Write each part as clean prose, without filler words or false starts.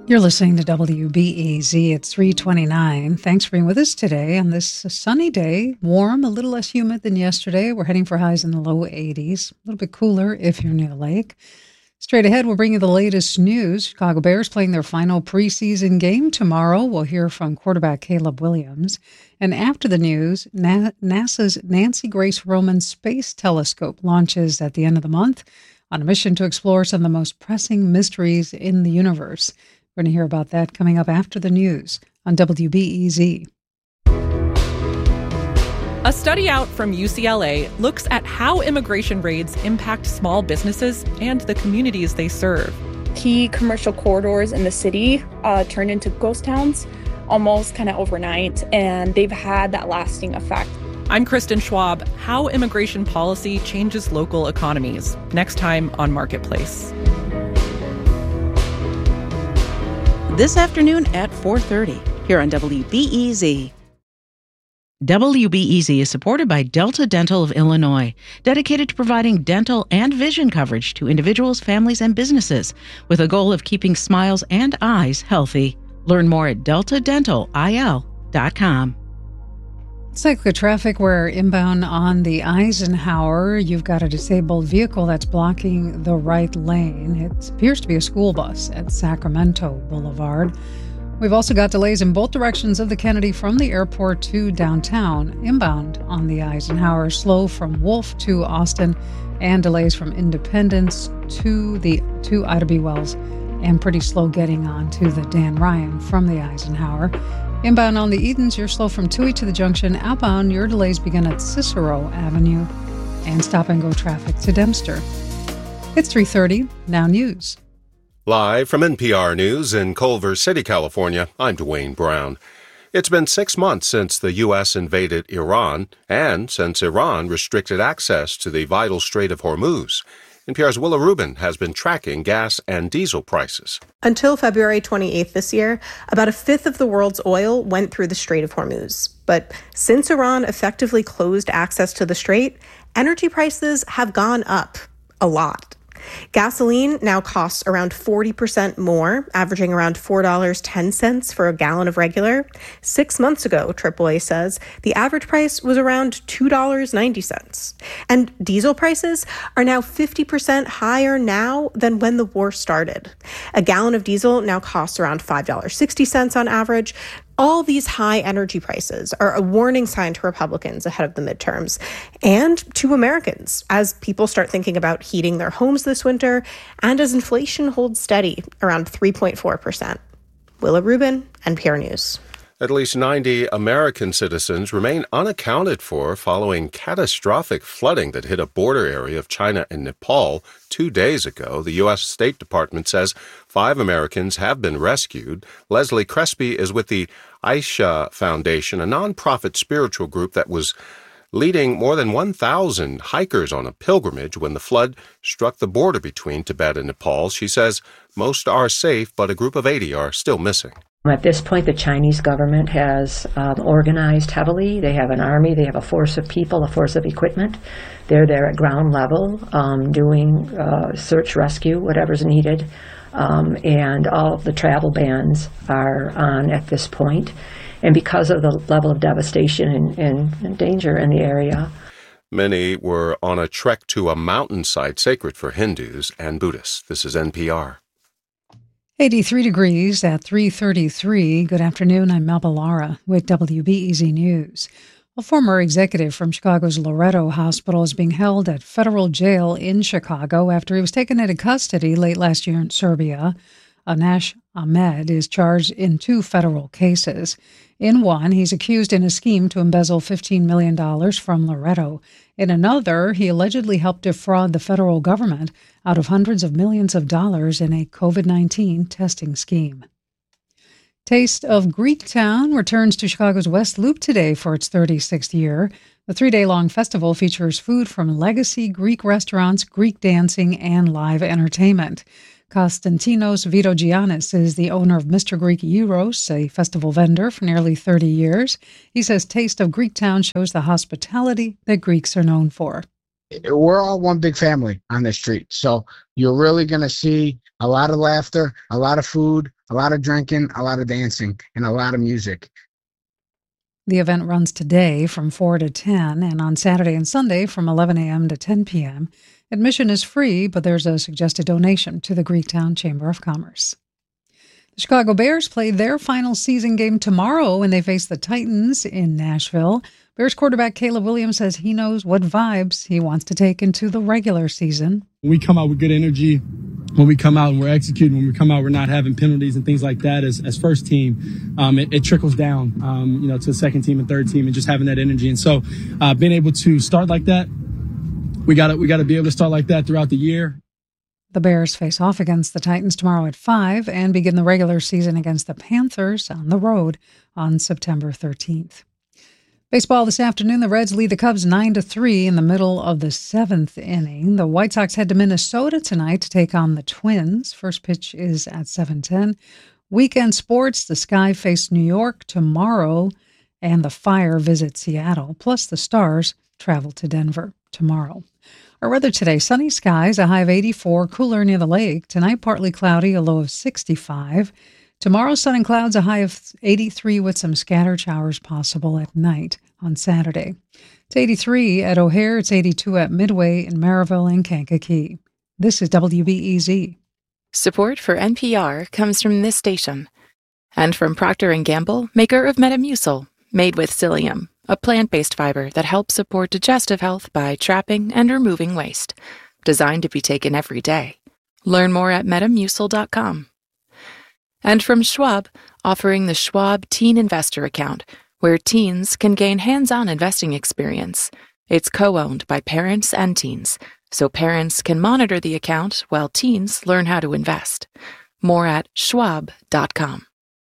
You're listening to WBEZ. It's 3:29. Thanks for being with us today on this sunny day. Warm, a little less humid than yesterday. We're heading for highs in the low 80s. A little bit cooler if you're near the lake. Straight ahead, we'll bring you the latest news. Chicago Bears playing their final preseason game tomorrow. We'll hear from quarterback Caleb Williams. And after the news, NASA's Nancy Grace Roman Space Telescope launches at the end of the month on a mission to explore some of the most pressing mysteries in the universe. We're going to hear about that coming up after the news on WBEZ. A study out from UCLA looks at how immigration raids impact small businesses and the communities they serve. Key commercial corridors in the city turned into ghost towns almost kind of overnight, and they've had that lasting effect. I'm Kristen Schwab. How immigration policy changes local economies. Next time on Marketplace. This afternoon at 4:30 here on WBEZ. WBEZ is supported by Delta Dental of Illinois, dedicated to providing dental and vision coverage to individuals, families, and businesses with a goal of keeping smiles and eyes healthy. Learn more at deltadentalil.com. Cyclic traffic where inbound on the Eisenhower, you've got a disabled vehicle that's blocking the right lane. It appears to be a school bus at Sacramento Boulevard. We've also got delays in both directions of the Kennedy from the airport to downtown. Inbound on the Eisenhower, slow from Wolf to Austin, and delays from Independence to Ida B. Wells, and pretty slow getting on to the Dan Ryan from the Eisenhower. Inbound on the Edens, you're slow from Toohey to the junction. Outbound, your delays begin at Cicero Avenue, and stop-and-go traffic to Dempster. It's 3:30, now news. Live from NPR News in Culver City, California, I'm Dwayne Brown. It's been 6 months since the U.S. invaded Iran, and since Iran restricted access to the vital Strait of Hormuz. NPR's Willa Rubin has been tracking gas and diesel prices. Until February 28th this year, about a fifth of the world's oil went through the Strait of Hormuz. But since Iran effectively closed access to the strait, energy prices have gone up a lot. Gasoline now costs around 40% more, averaging around $4.10 for a gallon of regular. 6 months ago, AAA says, the average price was around $2.90. And diesel prices are now 50% higher now than when the war started. A gallon of diesel now costs around $5.60 on average. All these high energy prices are a warning sign to Republicans ahead of the midterms and to Americans as people start thinking about heating their homes this winter and as inflation holds steady around 3.4%. Willa Rubin, NPR News. At least 90 American citizens remain unaccounted for following catastrophic flooding that hit a border area of China and Nepal 2 days ago. The U.S. State Department says 5 Americans have been rescued. Leslie Crespi is with the Aisha Foundation, a nonprofit spiritual group that was leading more than 1,000 hikers on a pilgrimage when the flood struck the border between Tibet and Nepal. She says most are safe, but a group of 80 are still missing. At this point, the Chinese government has organized heavily. They have an army, they have a force of people, a force of equipment. They're there at ground level doing search, rescue, whatever's needed. And all of the travel bans are on at this point. And because of the level of devastation and danger in the area. Many were on a trek to a mountainside sacred for Hindus and Buddhists. This is NPR. 83 degrees at 3:33. Good afternoon. I'm Melba Lara with WBEZ News. A former executive from Chicago's Loretto Hospital is being held at federal jail in Chicago after he was taken into custody late last year in Serbia. Anash Ahmed is charged in 2 federal cases. In one, he's accused in a scheme to embezzle $15 million from Loretto. In another, he allegedly helped defraud the federal government out of hundreds of millions of dollars in a COVID-19 testing scheme. Taste of Greektown returns to Chicago's West Loop today for its 36th year. The 3-day-long festival features food from legacy Greek restaurants, Greek dancing, and live entertainment. Konstantinos Vitogiannis is the owner of Mr. Greek Euros, a festival vendor for nearly 30 years. He says Taste of Greektown shows the hospitality that Greeks are known for. We're all one big family on the street, so you're really going to see a lot of laughter, a lot of food, a lot of drinking, a lot of dancing, and a lot of music. The event runs today from 4 to 10 and on Saturday and Sunday from 11 a.m. to 10 p.m. Admission is free, but there's a suggested donation to the Greektown Chamber of Commerce. The Chicago Bears play their final season game tomorrow when they face the Titans in Nashville. Bears quarterback Caleb Williams says he knows what vibes he wants to take into the regular season. When we come out with good energy, when we come out and we're executing, when we come out we're not having penalties and things like that as first team, it trickles down, to the second team and third team and just having that energy. And so being able to start like that, we got to be able to start like that throughout the year. The Bears face off against the Titans tomorrow at 5 and begin the regular season against the Panthers on the road on September 13th. Baseball this afternoon, the Reds lead the Cubs 9-3 in the middle of the 7th inning. The White Sox head to Minnesota tonight to take on the Twins. First pitch is at 7:10. Weekend sports, the Sky face New York tomorrow, and the Fire visit Seattle. Plus, the Stars travel to Denver tomorrow. Our weather today, sunny skies, a high of 84, cooler near the lake. Tonight, partly cloudy, a low of 65. Tomorrow, sun and clouds, a high of 83 with some scattered showers possible at night on Saturday. It's 83 at O'Hare, it's 82 at Midway in Maryville and Kankakee. This is WBEZ. Support for NPR comes from this station and from Procter & Gamble, maker of Metamucil, made with psyllium, a plant-based fiber that helps support digestive health by trapping and removing waste. Designed to be taken every day. Learn more at metamucil.com. And from Schwab, offering the Schwab Teen Investor Account, where teens can gain hands-on investing experience. It's co-owned by parents and teens, so parents can monitor the account while teens learn how to invest. More at schwab.com.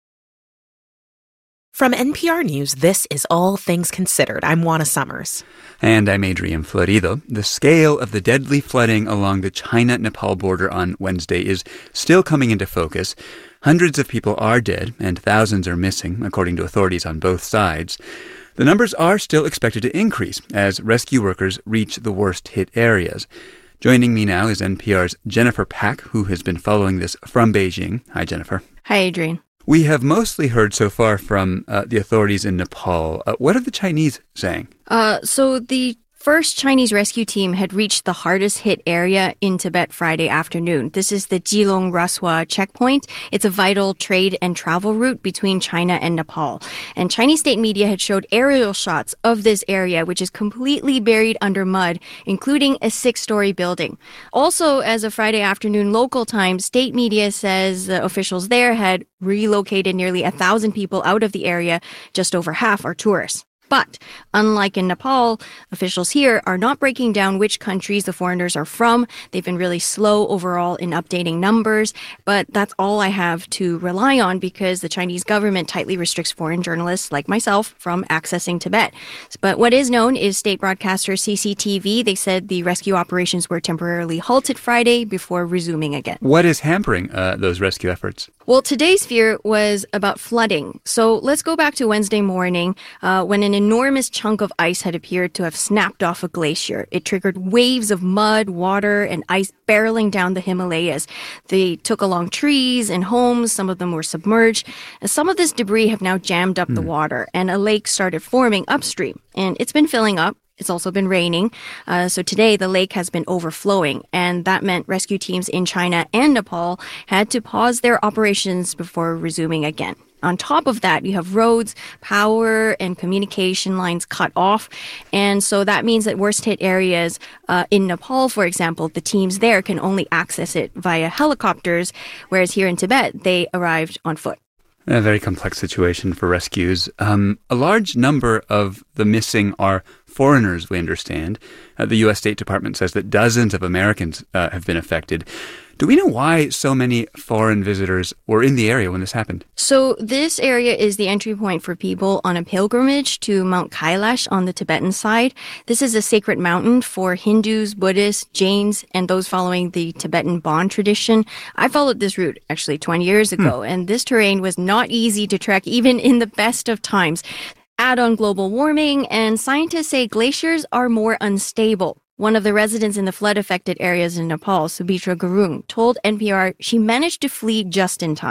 From NPR News, this is All Things Considered. I'm Juana Summers. And I'm Adrian Florido. The scale of the deadly flooding along the China-Nepal border on Wednesday is still coming into focus. Hundreds of people are dead and thousands are missing, according to authorities on both sides. The numbers are still expected to increase as rescue workers reach the worst-hit areas. Joining me now is NPR's Jennifer Pack, who has been following this from Beijing. Hi, Jennifer. Hi, Adrian. We have mostly heard so far from the authorities in Nepal. What are the Chinese saying? So the first Chinese rescue team had reached the hardest hit area in Tibet Friday afternoon. This is the Jilong Raswa checkpoint. It's a vital trade and travel route between China and Nepal. And Chinese state media had showed aerial shots of this area, which is completely buried under mud, including a 6-story building. Also, as of Friday afternoon local time, state media says the officials there had relocated nearly 1,000 people out of the area. Just over half are tourists. But unlike in Nepal, officials here are not breaking down which countries the foreigners are from. They've been really slow overall in updating numbers, but that's all I have to rely on because the Chinese government tightly restricts foreign journalists like myself from accessing Tibet. But what is known is state broadcaster CCTV. They said the rescue operations were temporarily halted Friday before resuming again. What is hampering those rescue efforts? Well, today's fear was about flooding. So let's go back to Wednesday morning when an enormous chunk of ice had appeared to have snapped off a glacier. It triggered waves of mud, water, and ice barreling down the Himalayas. They took along trees and homes. Some of them were submerged. And some of this debris have now jammed up the water, and a lake started forming upstream. And it's been filling up. It's also been raining. So today, the lake has been overflowing, and that meant rescue teams in China and Nepal had to pause their operations before resuming again. On top of that, you have roads, power, and communication lines cut off. And so that means that worst-hit areas in Nepal, for example, the teams there can only access it via helicopters, whereas here in Tibet, they arrived on foot. A very complex situation for rescues. A large number of the missing are foreigners, we understand. The U.S. State Department says that dozens of Americans have been affected. Do we know why so many foreign visitors were in the area when this happened? So this area is the entry point for people on a pilgrimage to Mount Kailash on the Tibetan side. This is a sacred mountain for Hindus, Buddhists, Jains, and those following the Tibetan Bon tradition. I followed this route actually 20 years ago, and this terrain was not easy to trek even in the best of times. Add on global warming, and scientists say glaciers are more unstable. One of the residents in the flood-affected areas in Nepal, Subhitra Gurung, told NPR she managed to flee just in time.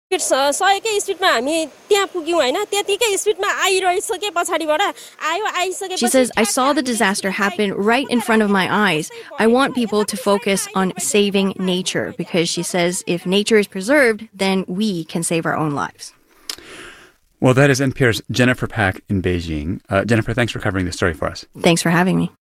She says, I saw the disaster happen right in front of my eyes. I want people to focus on saving nature because she says if nature is preserved, then we can save our own lives. Well, that is NPR's Jennifer Pak in Beijing. Jennifer, thanks for covering this story for us. Thanks for having me.